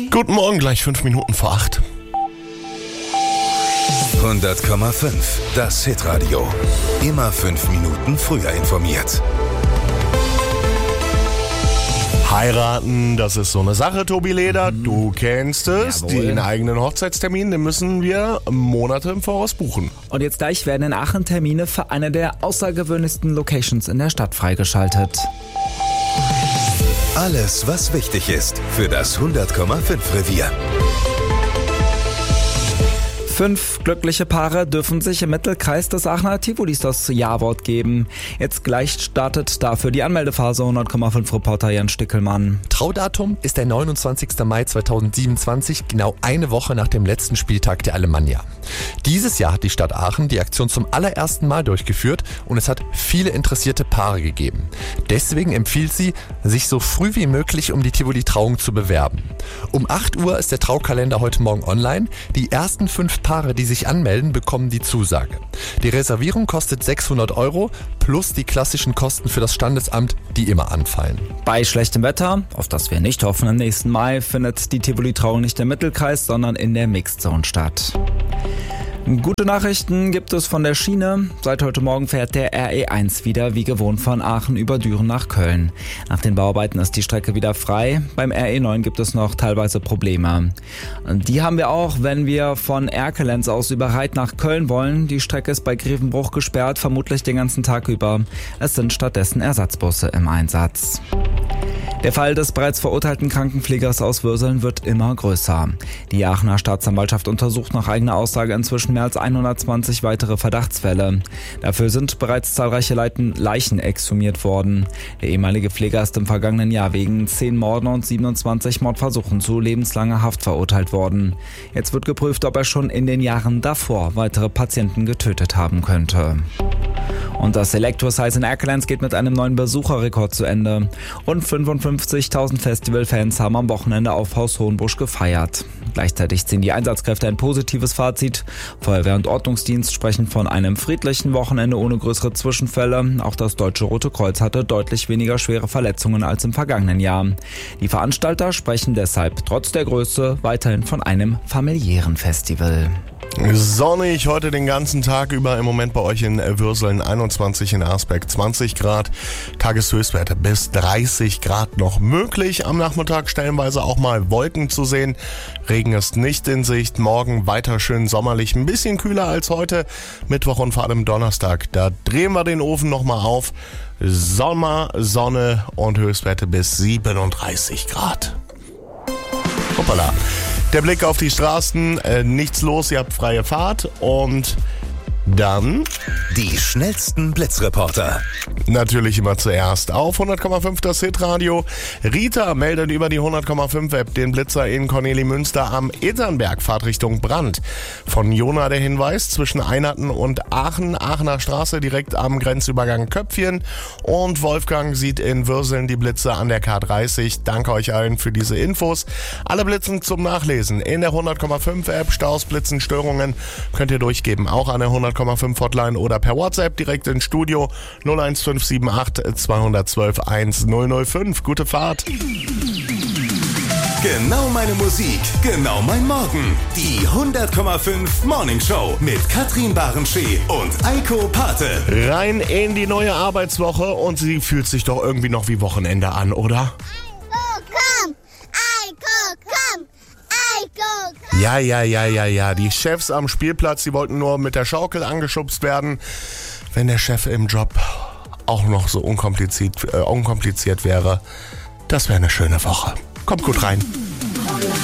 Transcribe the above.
Guten Morgen, gleich 5 Minuten vor 8. 100,5. Das Hitradio. Immer 5 Minuten früher informiert. Heiraten, das ist so eine Sache, Tobi Leder. Du kennst es. Jawohl. Den eigenen Hochzeitstermin, den müssen wir Monate im Voraus buchen. Und jetzt gleich werden in Aachen Termine für eine der außergewöhnlichsten Locations in der Stadt freigeschaltet. Alles, was wichtig ist für das 100,5 Revier. 5 glückliche Paare dürfen sich im Mittelkreis des Aachener Tivolis das Ja-Wort geben. Jetzt gleich startet dafür die Anmeldephase. 100,5 Reporter Jan Stickelmann. Traudatum ist der 29. Mai 2027, genau eine Woche nach dem letzten Spieltag der Alemannia. Dieses Jahr hat die Stadt Aachen die Aktion zum allerersten Mal durchgeführt und es hat viele interessierte Paare gegeben. Deswegen empfiehlt sie, sich so früh wie möglich um die Tivoli-Trauung zu bewerben. Um 8 Uhr ist der Traukalender heute Morgen online. Die ersten 5 Paare, die sich anmelden, bekommen die Zusage. Die Reservierung kostet 600 € plus die klassischen Kosten für das Standesamt, die immer anfallen. Bei schlechtem Wetter, auf das wir nicht hoffen im nächsten Mai, findet die Tivoli-Trauung nicht im Mittelkreis, sondern in der Mixed Zone statt. Gute Nachrichten gibt es von der Schiene. Seit heute Morgen fährt der RE1 wieder wie gewohnt von Aachen über Düren nach Köln. Nach den Bauarbeiten ist die Strecke wieder frei. Beim RE9 gibt es noch teilweise Probleme. Die haben wir auch, wenn wir von Erkelenz aus über Reit nach Köln wollen. Die Strecke ist bei Grevenbruch gesperrt, vermutlich den ganzen Tag über. Es sind stattdessen Ersatzbusse im Einsatz. Der Fall des bereits verurteilten Krankenpflegers aus Würseln wird immer größer. Die Aachener Staatsanwaltschaft untersucht nach eigener Aussage inzwischen mehr als 120 weitere Verdachtsfälle. Dafür sind bereits zahlreiche Leichen exhumiert worden. Der ehemalige Pfleger ist im vergangenen Jahr wegen 10 Morden und 27 Mordversuchen zu lebenslanger Haft verurteilt worden. Jetzt wird geprüft, ob er schon in den Jahren davor weitere Patienten getötet haben könnte. Und das Electro-Size in Erkelenz geht mit einem neuen Besucherrekord zu Ende. Rund 55.000 Festivalfans haben am Wochenende auf Haus Hohenbusch gefeiert. Gleichzeitig ziehen die Einsatzkräfte ein positives Fazit. Feuerwehr und Ordnungsdienst sprechen von einem friedlichen Wochenende ohne größere Zwischenfälle. Auch das Deutsche Rote Kreuz hatte deutlich weniger schwere Verletzungen als im vergangenen Jahr. Die Veranstalter sprechen deshalb trotz der Größe weiterhin von einem familiären Festival. Sonnig heute den ganzen Tag über, im Moment bei euch in Würseln 21, in Arsbeck 20 Grad, Tageshöchstwerte bis 30 Grad noch möglich, am Nachmittag stellenweise auch mal Wolken zu sehen, Regen ist nicht in Sicht, morgen weiter schön sommerlich, ein bisschen kühler als heute, Mittwoch und vor allem Donnerstag, da drehen wir den Ofen nochmal auf, Sommer, Sonne und Höchstwerte bis 37 Grad. Hoppala. Der Blick auf die Straßen, nichts los, ihr habt freie Fahrt und dann Die schnellsten Blitzreporter. natürlich immer zuerst auf 100,5 das Hitradio. Rita meldet über die 100,5 App den Blitzer in Cornelimünster am Etternberg, Fahrtrichtung Brand. Von Jona der Hinweis zwischen Einerten und Aachen, Aachener Straße direkt am Grenzübergang Köpfchen. Und Wolfgang sieht in Würseln die Blitze an der K30. Danke euch allen für diese Infos. Alle Blitzen zum Nachlesen in der 100,5 App. Staus, Blitzen, Störungen könnt ihr durchgeben. Auch an der 100,5 Hotline oder per WhatsApp direkt ins Studio 01578 212 1005. Gute Fahrt. Genau meine Musik, genau mein Morgen. Die 100,5 Morning Show mit Katrin Barenschee und Eiko Pate. Rein in die neue Arbeitswoche und sie fühlt sich doch irgendwie noch wie Wochenende an, oder? Ja. Die Chefs am Spielplatz, die wollten nur mit der Schaukel angeschubst werden. Wenn der Chef im Job auch noch so unkompliziert wäre, das wäre eine schöne Woche. Kommt gut rein.